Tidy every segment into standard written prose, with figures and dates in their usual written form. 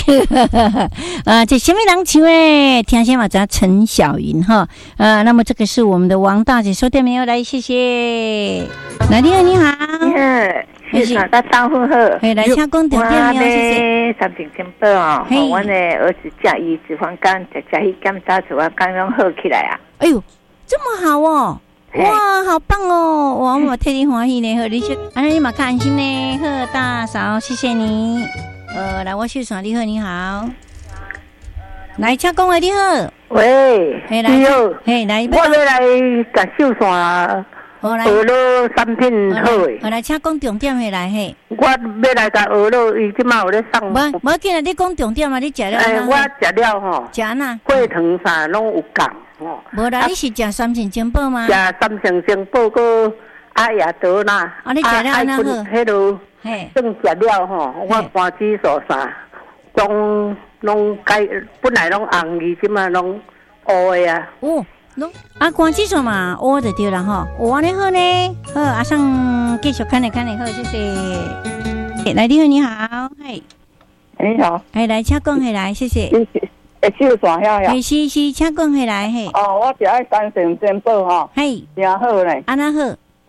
这什么人唱诶？听先嘛，叫陈小云哈。那么这个是我们的王大姐收电没有？来，谢谢。来，你好，你好。 谢谢大家好。 来，请讲重点没有？谢谢。 三点钟报哦，我的儿子加一脂肪肝，加一检查脂肪肝拢好起来啊！ 哎呦，这么好哦！哇，好棒哦！我替你欢喜呢，和你说，你嘛看安心呢，贺大嫂，谢谢你。来，我秀爽，你好，你好。来，请讲话，你好。 喂， 你好，来， 我要来甲秀爽。鹅肉产品好诶， 来，请讲重点回来嘿。 我要来甲鹅肉，伊即马有咧送。 无紧啊，你讲重点嘛，你食了。 我食了吼。 食哪？ 血糖啥拢有降吼。 无啦，你是食三层珍宝吗？ 食三层珍宝个阿雅德啦。 你食了安那好？ 迄落正食了吼，我肝指数啥，拢改，本来拢红，伊即马拢乌诶啊。 肝指数嘛，乌就对了哈。安尼好呢，好，阿上继续看好，谢谢。来，你好，你好，嘿， 你好， 来，请讲起来，谢谢。 秀爽遐呀， 是，请讲起来，嘿。 我只爱三层珍宝哈， 嘿， 真好嘞。 安那好？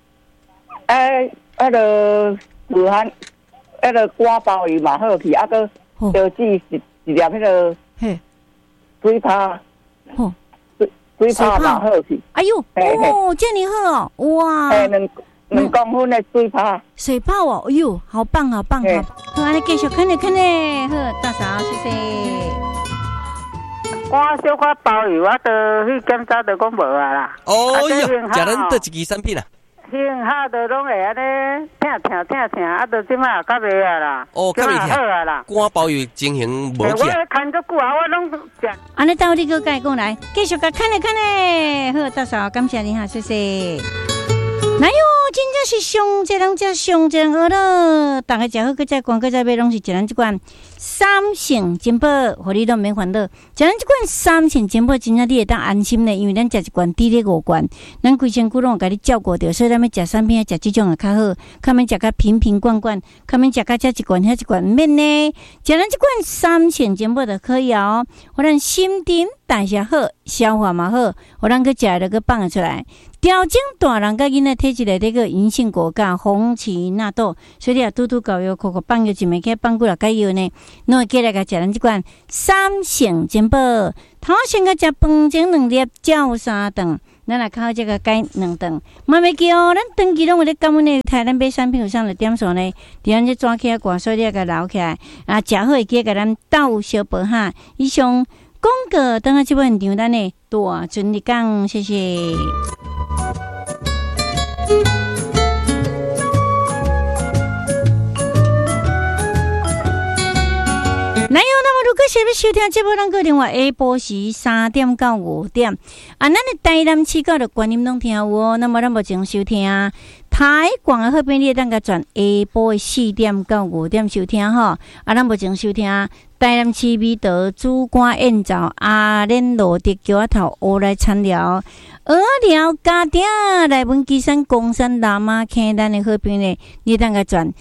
那个武汉，那个瓜鲍鱼嘛好去，个标记一粒那个水泡，水泡嘛好去。 哎呦，这么好哦，哇！ 两公分的水泡。 水泡哦，哎呦，好棒，好，安尼继续看咧，好，大嫂，谢谢。 我小可鲍鱼，我都去检查，都讲无啊啦。 哦哟，食咱倒一支产品啊？ 幸好都拢会安尼疼，都即马较袂啊啦。 较袂疼啊啦。 肝鲍鱼情形无食。我看足久啊，我拢食。 安尼到你个甲讲来，继续甲看咧。好，大嫂，感谢你哈，谢谢。哎呦，真正是上这人家上这人饿了，大家食好，搁再逛，搁再买，拢是一人一罐三成珍宝，互你都免烦恼。一人一罐三成珍宝，真正你会当安心呢，因为咱食一罐抵咧5罐，咱规身躯拢有甲你照顾着，所以咱要食产品，食这种也较好，较免食甲瓶罐，较免食甲这一罐遐一罐，免呢。一人一罐三成珍宝就可以哦，互咱心情代谢好，消化嘛好，互咱去食了去放得出来。调整大人甲囡仔体质内底个银杏果干、红荠纳豆，所以你也拄搞药，口放药一枚起放几落解药呢？侬会记来甲食咱即罐三成珍宝，头先甲食饭前2粒，照3顿，咱来靠这个解2顿。慢慢记哦，咱长期拢有咧感恩的台咱买产品有上的点数呢，伫咱这抓起来挂，所以你要甲留起来啊，食好会记甲咱斗小宝哈。以上广告等下这部现场，咱呢大顺利讲，谢谢。那么如果是要收听节目，咱个电话下晡时3点到5点，咱的台南市角的观音拢听有哦。那么咱目前收听台广的好朋友，咱个转下晡4点到5点收听吼。咱目前收听台南市美德主管宴造阿莲罗的桥头乌来餐寮。聊家庭来文基山、公山、喇嘛坑，咱的好朋友，你当个转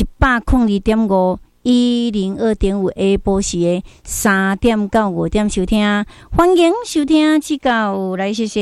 102.5。102.5下晡时的3点到5点收听，欢迎收听指教来，谢谢。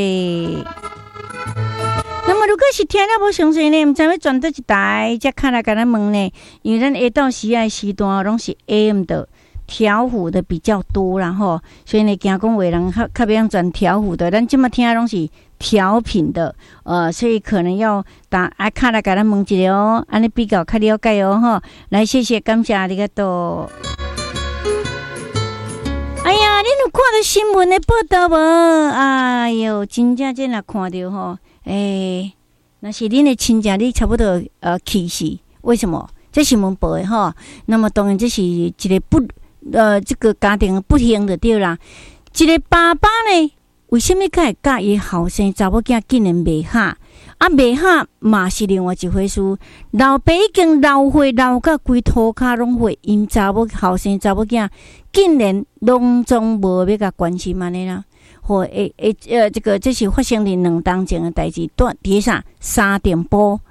那么如果是听了无详细呢，唔知要转到一台，才看来甲咱问呢，因为咱下昼时的时段拢是 AM 的。调虎的比较多，然后所以呢，惊讲为人较别样转调虎的，咱即马听的拢是调频的，所以可能要看来给咱问一下哦，安尼比较较了解哦，哈。来，谢谢，感谢你个多。哎呀，你有看到新闻的报道无？哎哟，真正若看到吼，那是恁的亲戚，你差不多气死。为什么？这新闻报的哈，那么当然这是一个这个家庭不幸的对啦。一个爸爸呢，为什么会甲伊后生查某囝竟然袂合？袂合嘛是另外一回事。老爸已经老岁老到规涂骹拢血，因后生查某囝竟然拢总无要甲关心安尼啦。或这是发生伫2当前的代志，伫啥3点半。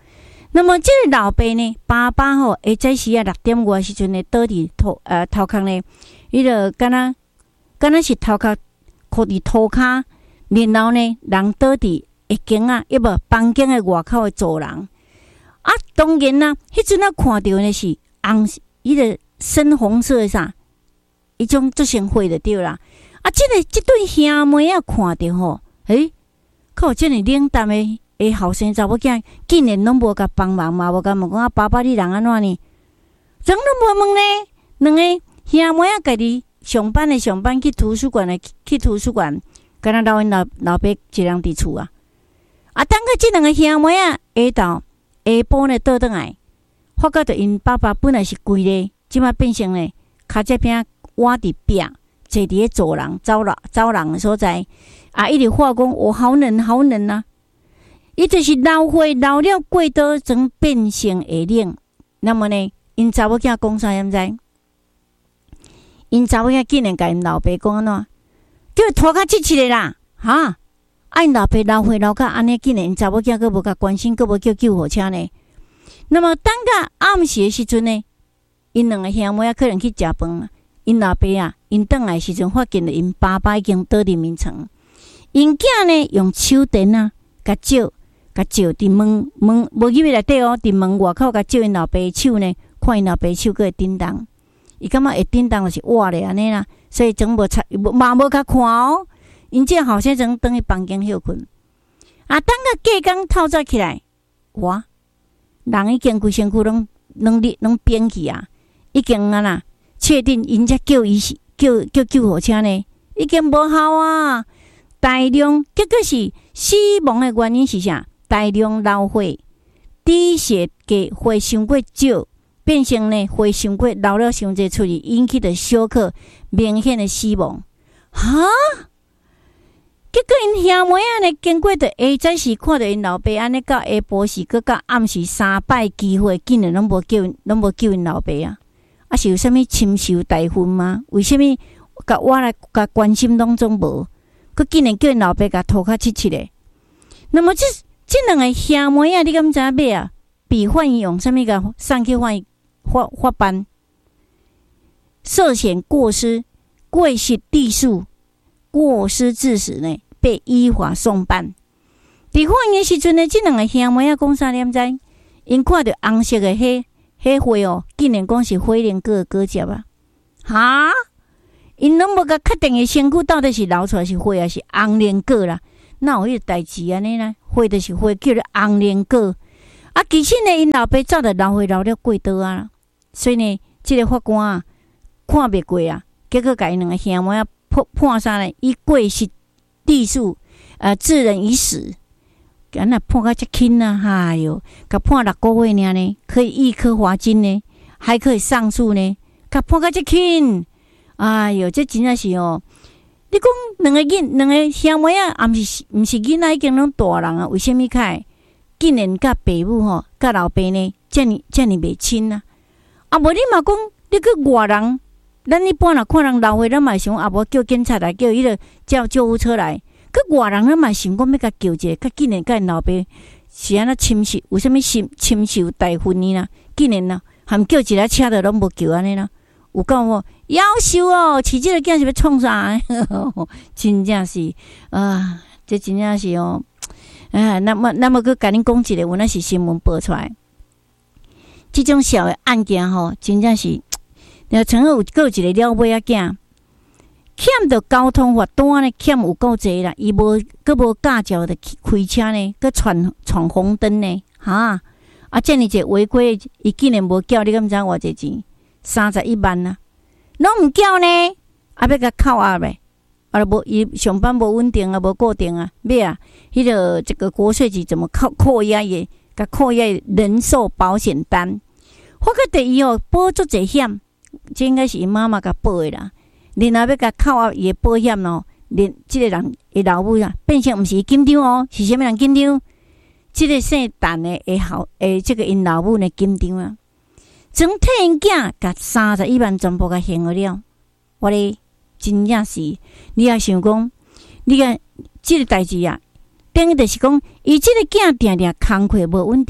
那么这个老爸呢，爸爸吼，下早时啊6点外时阵呢，倒伫头壳呢，伊就敢若是头壳靠伫涂骹，然后呢，人倒伫下间啊，抑无房间的外口的走廊。啊，当然啦，迄阵啊看到呢是红，伊个深红色的啥，迄种足先火就对啦。啊，即对兄妹啊看到吼，靠，遮尔冷淡的后生查某囝，竟然拢无甲帮忙嘛，无甲问讲啊，爸爸你人安怎呢？人拢无问呢。两个兄妹啊，家己上班的上班，去图书馆的去图书馆，敢若留因老爸一人伫厝啊。啊，等个即两个兄妹啊，下晡呢倒转来，发觉着因爸爸本来是跪咧，即摆变成咧骹这边倚伫壁，坐伫咧走廊的所在。啊，一直话讲，我好冷好冷啊！伊就是老火老了过刀，曾变成会冷。那么呢，因查某囝讲啥毋知？因查某囝竟然甲因老爸讲安怎？叫伊拖较积起来啦，哈！啊，因老爸老火老甲安尼，竟然因查某囝佫无甲关心，佫无叫救护车呢。那么等到暗时的时阵呢，因两个兄妹啊可能去食饭啊。因老爸啊，因倒来时阵发现了因爸爸已经倒伫眠床。因囝呢用手电啊，甲照伫门无入去内底哦，伫门外口甲照因老爸的手呢，看因老爸手佫会震动。伊感觉会震动就是活咧安尼啦，所以总无嘛无甲看哦。因这后生总倒去房间休困。啊，等到隔工透早起来，哇，人已经规身躯拢扁去啊，已经啊啦，确定因才叫救护车呢，已经无效啊。大量结果是死亡的原因是啥？大量老火，低血给火伤过少，变成呢火伤过老了伤济出去，引起的小可明显的死亡。哈！结果因兄妹啊呢，经过着下早时看到因老爸安尼，到下晡时，佮到暗时3摆机会，竟然拢无救因老爸啊！啊，是有啥物亲受大婚吗？为什么甲我来甲关心拢总无？佮竟然叫因老爸甲涂骹切咧。那么这两个兄妹啊，你敢知尾啊？比法院用啥物甲送去法办？涉嫌过失地数。过失致死呢，被依法送办。伫法院时阵呢，这两个兄妹啊讲啥念知？因看到红色的迄花哦，竟然讲是火龙果的果汁啊！哈，因拢无甲确定的身躯到底是流出来是花还是红莲果啦？哪有迄个代志安尼呢？花就是花，叫做红莲果。啊，其实呢，因老爸早就老花老了过刀啊，所以呢，这个法官啊看袂过啊，结果甲因两个兄妹啊。判啥呢？以过失地数，致人于死，敢若判到遮轻啊！哎哟，甲判6个月呢，可以1颗罚金呢，还可以上诉呢，甲判到遮轻！哎哟，这真正是哦！你讲两个兄妹啊，毋是囡仔已经拢大人啊？为什么竟然甲爸母吼，甲老爸呢，遮尔袂亲啊？啊，无你嘛讲，你去外人。咱一般若看人老岁，咱嘛想啊，无叫警察来，叫迄个叫救护车来。佮外人咱嘛想讲要甲救一个，佮竟然甲因老爸是安那亲受，为什么亲受大婚呢啦？竟然啦，含叫一台车的拢无救安尼啦，有够无？夭寿哦！饲这个囝是要创啥？真正是啊，这真正是哦。那么佮甲恁讲一个，有那是新闻报出来，这种小的案件吼，真正是。曾有一个了尾仔囝，欠着交通罚单呢，欠有够济啦。伊无驾照的开车呢，佮闯红灯呢，哈！啊，遮尔济违规，伊竟然无缴，你敢知偌济钱？31万啊！拢毋缴呢，啊要甲扣押呗？啊无伊上班无稳定啊，无固定啊，要啊，迄个这个国税局怎么扣押也？甲扣押人寿保险单，发觉第一哦，保足济险。这应该是因妈妈甲报的啦，然后要甲扣押伊的保险咯，连这个人的老母啊，变成毋是紧张哦，是啥物人紧张？这个姓陈的这个因老母呢紧张啊，总替因囝甲31万全部甲还了。我咧真正是，你也想讲，你看这个代志啊，等于就是讲，伊这个囝定定工课无稳定。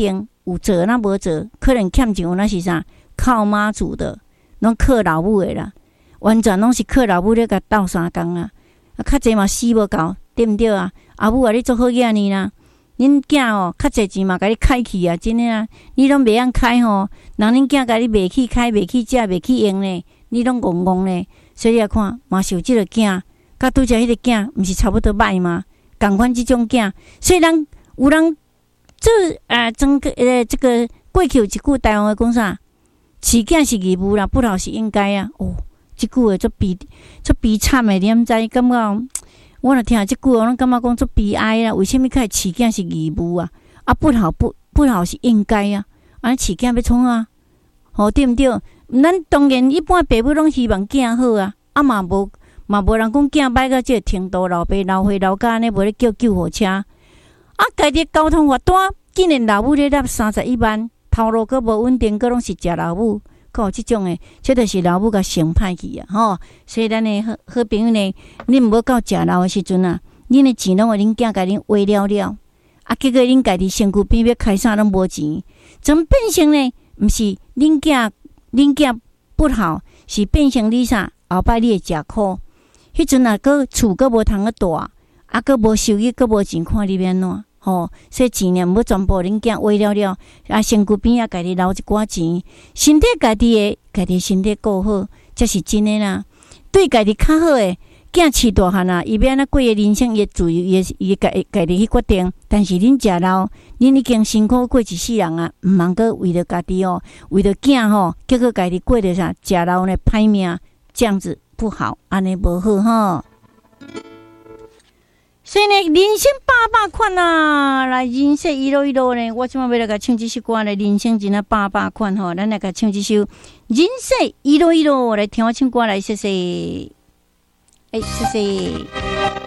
有做那无做，可能欠钱那是啥？靠妈祖的，拢靠老母的啦，完全拢是靠老母咧甲斗相共啊！较济嘛死无够，对毋对啊？阿母啊，你做好囝呢啦，恁囝哦，较济钱嘛，甲你开去啊，真诶啊！你拢袂晓开吼，人恁囝甲你袂去开，袂去食，袂去用呢，你拢戆戆呢。所以来看，嘛是有即个囝，甲拄则迄个囝，毋是差不多歹吗？共款即种囝，所以人有人做整个这个过去有一句台湾话讲啥？饲囝是义务啦，不老是应该啊！哦，即句话足悲惨诶，你毋知感觉？我若听即句，我拢感觉讲足悲哀啦。为什么开始饲囝是义务啊？啊，不好是应该啊！安尼饲囝要创啊？吼，对毋对？咱当然一般爸母拢希望囝好啊，啊嘛无人讲囝歹到即个程度，老爸老岁老家安尼无咧叫救护车，啊，家己交通罚单，竟然老母咧纳31万，头路阁无稳定，阁拢是食老母，阁有即种诶，这就是老母甲生歹去啊，吼！所以咱诶好朋友呢，恁毋好到食老诶时阵啊，恁诶钱拢互恁囝甲恁花了了，啊，结果恁家己身躯边要开啥拢无钱，怎么变成呢？毋是恁囝不好，是变成你啥？后摆你会食苦。迄阵啊，个厝个无通个大，啊，个无收益，个无钱，看你要安怎？吼，所以钱呢，毋要全部恁囝花了了，啊，身躯边啊，家己留一寡钱，身体家己身体顾好，才是真诶啦。对家己较好诶，囝饲大汉啊，伊要安怎过诶人生，伊自由，伊家己去决定。但是恁食老，恁已经辛苦过一世人啊，毋通个为着家己哦，为着囝吼，结果家己过着啥食老呢歹命，这样子不好，安尼无好吼。所以呢，人生800款啊，来人生一路一路呢，我即马要来甲唱这首歌呢，人生真啊800款吼，咱来甲唱这首人生一路一路来听我唱歌来，谢谢，谢谢。